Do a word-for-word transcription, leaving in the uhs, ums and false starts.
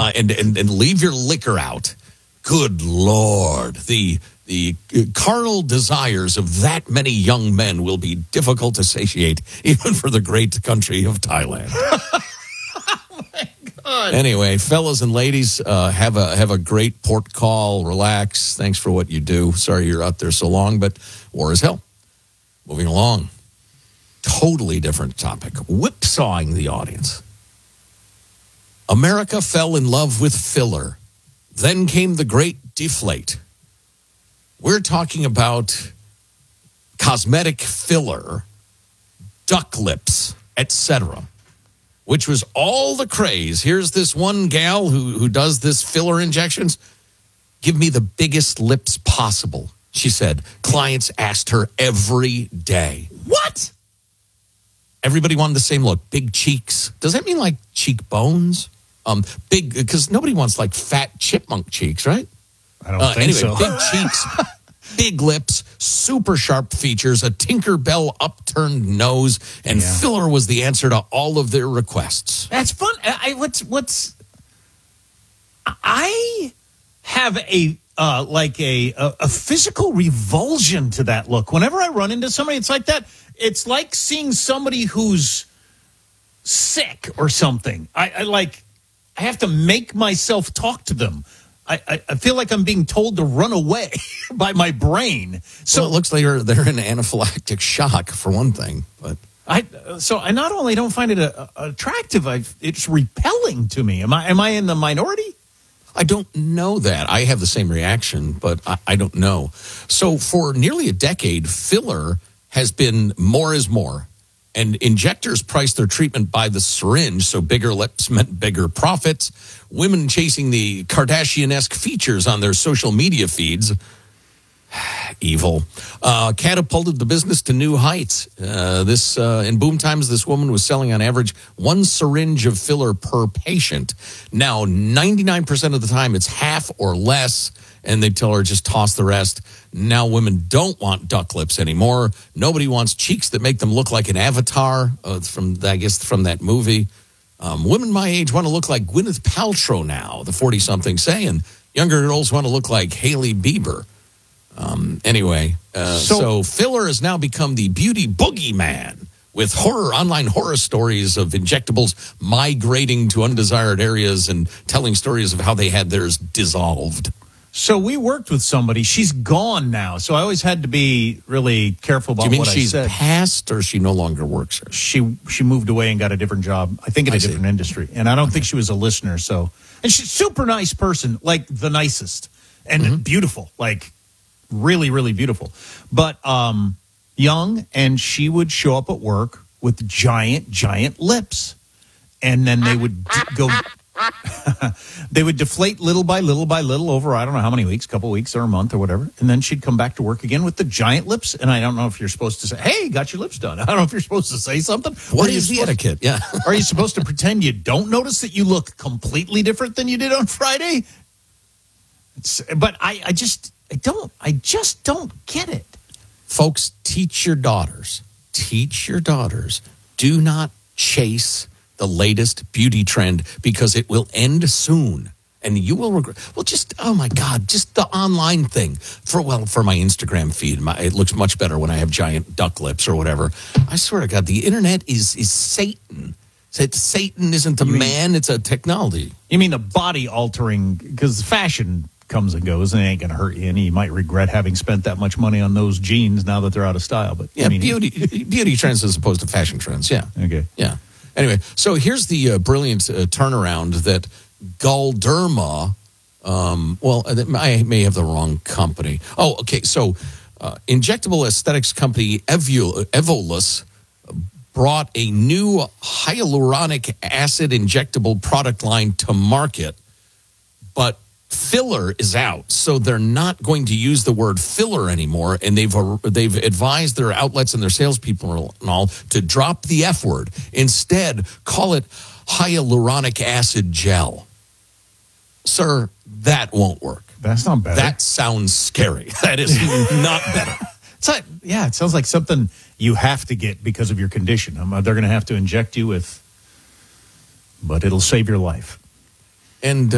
uh, and, and and leave your liquor out. Good Lord, the the carnal desires of that many young men will be difficult to satiate, even for the great country of Thailand. Oh my God. Anyway, fellas and ladies, uh, have a have a great port call. Relax. Thanks for what you do. Sorry you're out there so long, but war is hell. Moving along. Totally different topic. Whipsawing the audience. America fell in love with filler. Then came the great deflate. We're talking about cosmetic filler, duck lips, et cetera, which was all the craze. Here's this one gal who, who does this filler injections. Give me the biggest lips possible, she said. Clients asked her every day. What? Everybody wanted the same look. Big cheeks. Does that mean like cheekbones? Um, big, because nobody wants like fat chipmunk cheeks, right? I don't uh, think anyway, so. Big cheeks, big lips, super sharp features, a Tinkerbell upturned nose, and Yeah. filler was the answer to all of their requests. That's fun. I what's what's I have a uh, like a, a a physical revulsion to that look. Whenever I run into somebody, it's like that. It's like seeing somebody who's sick or something. I, I like. I have to make myself talk to them. I, I, I feel like I'm being told to run away by my brain. So Well, it looks like they're, they're in anaphylactic shock, for one thing. But I so I not only don't find it a, a attractive, I, it's repelling to me. Am I am I in the minority? I don't know that. I have the same reaction, but I, I don't know. So for nearly a decade, filler has been more is more. And injectors priced their treatment by the syringe, so bigger lips meant bigger profits. Women chasing the Kardashian-esque features on their social media feeds. Evil. Uh, catapulted the business to new heights. Uh, this uh, in boom times, this woman was selling on average one syringe of filler per patient. Now, ninety-nine percent of the time, it's half or less, and they tell her just toss the rest. Now women don't want duck lips anymore. Nobody wants cheeks that make them look like an avatar uh, from, I guess, from that movie. Um, women my age want to look like Gwyneth Paltrow now, the forty-something say, and younger girls want to look like Hailey Bieber. Um, anyway, uh, so, so filler has now become the beauty boogeyman, with horror, online horror stories of injectables migrating to undesired areas and telling stories of how they had theirs dissolved. So we worked with somebody. She's gone now. So I always had to be really careful about Do you mean what she's I said. passed or she no longer works here? She she moved away and got a different job. I think in a I see. different industry. And I don't think she was a listener. So and she's a super nice person, like the nicest and Mm-hmm. beautiful, like really really beautiful. But um, young, and she would show up at work with giant giant lips, and then they would d- go. They would deflate little by little by little over, I don't know how many weeks, couple weeks or a month or whatever. And then she'd come back to work again with the giant lips. And I don't know if you're supposed to say, hey, got your lips done. I don't know if you're supposed to say something. What Or is the supposed- etiquette? Yeah. Are you supposed to pretend you don't notice that you look completely different than you did on Friday? It's, but I, I just, I don't, I just don't get it. Folks, teach your daughters. Teach your daughters. Do not chase the latest beauty trend, because it will end soon and you will regret. Well, just, oh my God, just the online thing for, well, for my Instagram feed. My, it looks much better when I have giant duck lips or whatever. I swear to God, the internet is, is Satan. Satan isn't a man, it's a technology. You mean the body altering, because fashion comes and goes and it ain't going to hurt you. And you might regret having spent that much money on those jeans now that they're out of style. But Yeah, I mean, beauty, beauty trends as opposed to fashion trends. Yeah. Okay. Yeah. Anyway, so here's the uh, brilliant uh, turnaround that Galderma, um, well, I may have the wrong company. Oh, okay. So uh, injectable aesthetics company Evo, Evolus brought a new hyaluronic acid injectable product line to market, but filler is out, so they're not going to use the word filler anymore, and they've uh, they've advised their outlets and their salespeople and all to drop the F word. Instead, call it hyaluronic acid gel. Sir, that won't work. That's not better. That sounds scary. That is not better. It's like, yeah, it sounds like something you have to get because of your condition. Um, they're going to have to inject you with, but it'll save your life. And